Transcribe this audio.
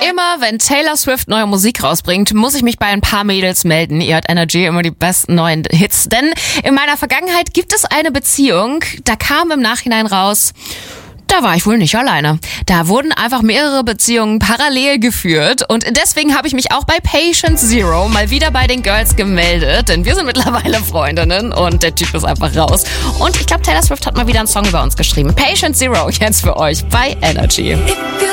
Immer wenn Taylor Swift neue Musik rausbringt, muss ich mich bei ein paar Mädels melden. Ihr hört Energy, immer die besten neuen Hits. Denn in meiner Vergangenheit gibt es eine Beziehung, da kam im Nachhinein raus, da war ich wohl nicht alleine. Da wurden einfach mehrere Beziehungen parallel geführt und deswegen habe ich mich auch bei Patient Zero mal wieder bei den Girls gemeldet, denn wir sind mittlerweile Freundinnen und der Typ ist einfach raus. Und ich glaube, Taylor Swift hat mal wieder einen Song über uns geschrieben. Patient Zero jetzt für euch bei Energy.